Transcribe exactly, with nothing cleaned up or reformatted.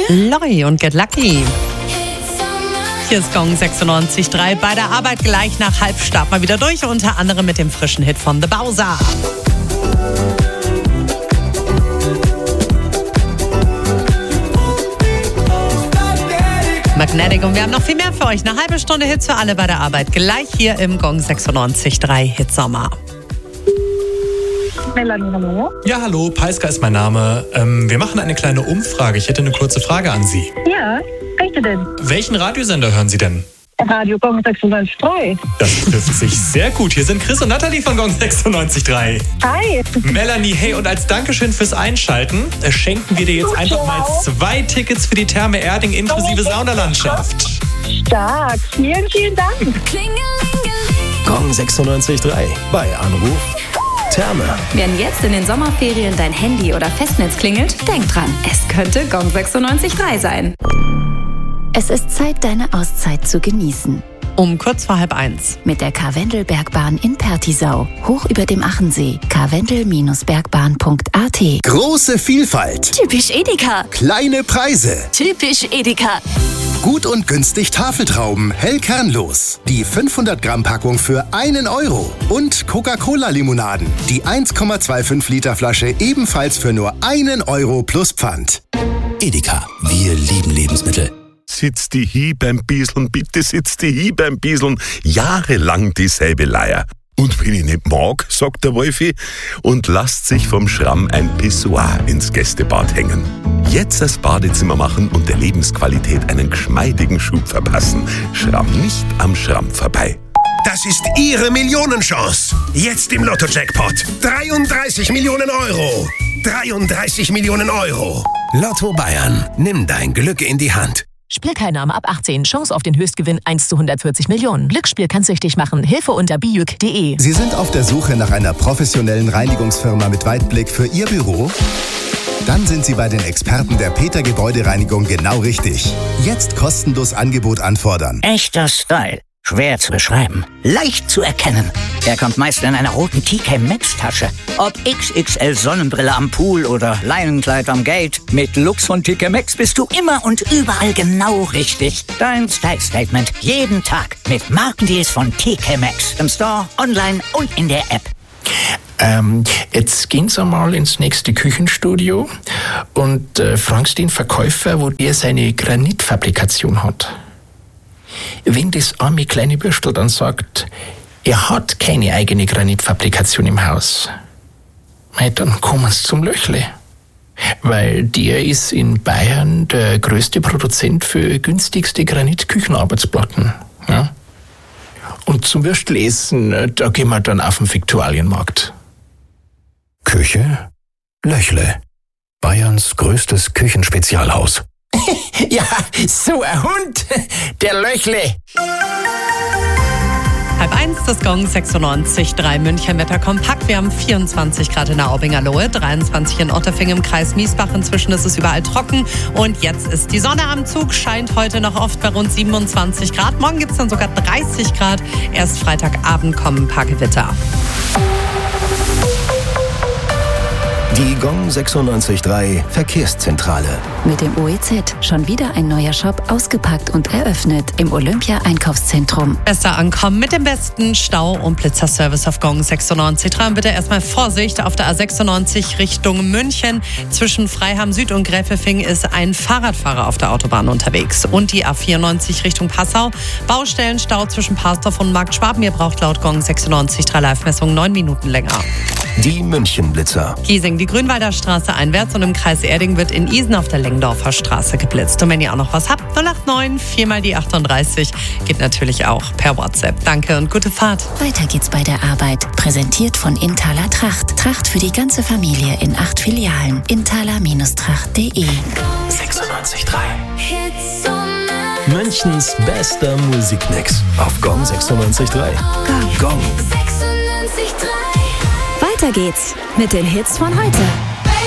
Lori und Get Lucky. Hier ist Gong sechsundneunzig Komma drei. Bei der Arbeit gleich nach halb starten wir wieder durch, unter anderem mit dem frischen Hit von The Bowser. Magnetic, und wir haben noch viel mehr für euch. Eine halbe Stunde Hits für alle bei der Arbeit. Gleich hier im Gong sechsundneunzig Komma drei Hit Sommer. Melanie, hallo. Ja, hallo, Peiska ist mein Name. Ähm, wir machen eine kleine Umfrage. Ich hätte eine kurze Frage an Sie. Ja, welche denn? Welchen Radiosender hören Sie denn? Radio Gong sechsundneunzig Komma drei. Das trifft sich sehr gut. Hier sind Chris und Nathalie von Gong sechsundneunzig Komma drei. Hi. Melanie, hey, und als Dankeschön fürs Einschalten äh, schenken wir dir jetzt einfach mal zwei Tickets für die Therme Erding inklusive Saunalandschaft. Stark. Vielen, vielen Dank. Gong sechsundneunzig Komma drei. Bei Anruf Therme. Wenn jetzt in den Sommerferien dein Handy oder Festnetz klingelt, denk dran, es könnte Gong sechsundneunzig Komma drei sein. Es ist Zeit, deine Auszeit zu genießen. Um kurz vor halb eins. Mit der Karwendelbergbahn in Pertisau. Hoch über dem Achensee. karwendel Bergbahn punkt a t. Große Vielfalt. Typisch Edeka. Kleine Preise. Typisch Edeka. Gut und günstig Tafeltrauben, hell kernlos. Die fünfhundert Gramm Packung für einen Euro. Und Coca-Cola-Limonaden. Die eins Komma fünfundzwanzig Liter Flasche ebenfalls für nur einen Euro plus Pfand. Edeka, wir lieben Lebensmittel. Sitz die hi beim Bieseln, bitte sitz die hi beim Bieseln. Jahrelang dieselbe Leier. Und wenn ich nicht mag, sagt der Wolfi, und lasst sich vom Schramm ein Pissoir ins Gästebad hängen. Jetzt das Badezimmer machen und der Lebensqualität einen geschmeidigen Schub verpassen. Schramm nicht am Schramm vorbei. Das ist Ihre Millionenchance. Jetzt im Lotto-Jackpot. dreiunddreißig Millionen Euro. dreiunddreißig Millionen Euro. Lotto Bayern, nimm dein Glück in die Hand. Spielteilnahme ab achtzehn. Chance auf den Höchstgewinn eins zu hundertvierzig Millionen. Glücksspiel kann süchtig machen. Hilfe unter bijuk punkt de. Sie sind auf der Suche nach einer professionellen Reinigungsfirma mit Weitblick für Ihr Büro? Dann sind Sie bei den Experten der Peter Gebäudereinigung genau richtig. Jetzt kostenlos Angebot anfordern. Echter Style. Schwer zu beschreiben. Leicht zu erkennen. Er kommt meist in einer roten T K Maxx Tasche. Ob X X L Sonnenbrille am Pool oder Leinenkleid am Gate. Mit Lux von T K Maxx bist du immer und überall genau richtig. Dein Style Statement jeden Tag mit Markendeals von T K Maxx. Im Store, online und in der App. Ähm, jetzt gehen Sie mal ins nächste Küchenstudio und äh, fragen Sie den Verkäufer, wo der seine Granitfabrikation hat. Wenn das arme kleine Bürstel dann sagt, er hat keine eigene Granitfabrikation im Haus, dann kommen Sie zum Löchle. Weil der ist in Bayern der größte Produzent für günstigste Granitküchenarbeitsplatten. Ja? Und zum Würstelessen, da gehen wir dann auf den Viktualienmarkt. Küche? Löchle. Bayerns größtes Küchenspezialhaus. Ja, so ein Hund, der Löchle. Halb eins, das Gong sechsundneunzig Komma drei München Wetter kompakt. Wir haben vierundzwanzig Grad in der Aubinger Lohe, dreiundzwanzig in Otterfing im Kreis Miesbach. Inzwischen ist es überall trocken und jetzt ist die Sonne am Zug, scheint heute noch oft bei rund siebenundzwanzig Grad. Morgen gibt es dann sogar dreißig Grad. Erst Freitagabend kommen ein paar Gewitter. Die Gong sechsundneunzig Komma drei Verkehrszentrale. Mit dem O E Z schon wieder ein neuer Shop ausgepackt und eröffnet im Olympia-Einkaufszentrum. Besser ankommen mit dem besten Stau- und Blitzerservice auf Gong sechsundneunzig Komma drei. Und bitte erstmal Vorsicht, auf der A sechsundneunzig Richtung München. Zwischen Freiham Süd und Gräfelfing ist ein Fahrradfahrer auf der Autobahn unterwegs. Und die A vierundneunzig Richtung Passau. Baustellenstau zwischen Parsdorf und Markt Schwaben. Ihr braucht laut Gong sechsundneunzig Komma drei Live-Messung neun Minuten länger. Die München-Blitzer. Giesing, die Grünwalder Straße einwärts, und im Kreis Erding wird in Isen auf der Lengdorfer Straße geblitzt. Und wenn ihr auch noch was habt, null acht neun vier mal die achtunddreißig, geht natürlich auch per WhatsApp. Danke und gute Fahrt. Weiter geht's bei der Arbeit. Präsentiert von Inthaler Tracht. Tracht für die ganze Familie in acht Filialen. inthaler Tracht punkt de. sechsundneunzig Komma drei. Münchens bester Musikmix auf Gong sechsundneunzig Komma drei. Gong. Weiter geht's mit den Hits von heute.